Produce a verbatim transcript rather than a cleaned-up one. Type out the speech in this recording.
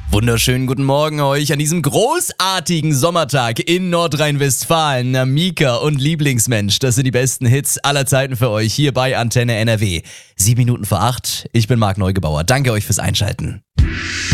Wunderschönen guten Morgen euch an diesem großartigen Sommertag in Nordrhein-Westfalen. Na, Mika und Lieblingsmensch, das sind die besten Hits aller Zeiten für euch hier bei Antenne N R W. Sieben Minuten vor acht, ich bin Marc Neugebauer. Danke euch fürs Einschalten.